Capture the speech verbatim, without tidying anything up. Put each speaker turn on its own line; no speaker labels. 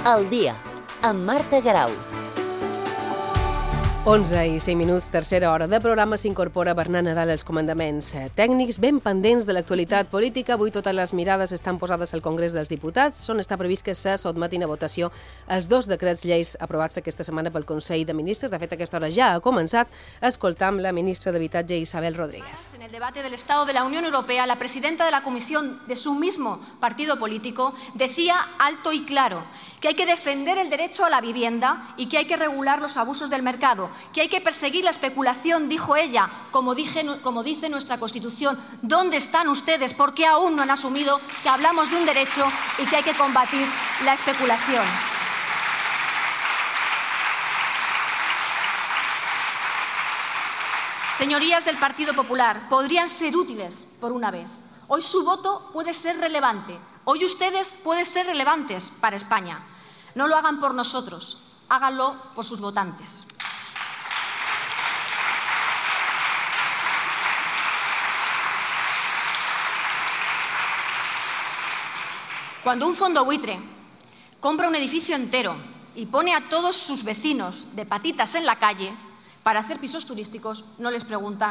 al dia, amb Marta Garau.
onze i cinc minuts, tercera hora de programa, s'incorpora Bernat Nadal als comandaments tècnics, ben pendents de l'actualitat política. Avui totes les mirades estan posades al Congrés dels Diputats, on està previst que se sotmetin a votació els dos decrets lleis aprovats aquesta setmana pel Consell de Ministres. De fet, aquesta hora ja ha començat. Escoltam la ministra d'Habitatge, Isabel Rodríguez.
En el debate del Estado de la Unión Europea, la presidenta de la Comisión de su mismo partido político decía alto y claro que hay que defender el derecho a la vivienda y que hay que regular los abusos del mercado, que hay que perseguir la especulación, dijo ella, como, dije, como dice nuestra Constitución. ¿Dónde están ustedes? ¿Por qué aún no han asumido que hablamos de un derecho y que hay que combatir la especulación? Señorías del Partido Popular, podrían ser útiles por una vez. Hoy su voto puede ser relevante. Hoy ustedes pueden ser relevantes para España. No lo hagan por nosotros, háganlo por sus votantes. Cuando un fondo buitre compra un edificio entero y pone a todos sus vecinos de patitas en la calle para hacer pisos turísticos, no les pregunta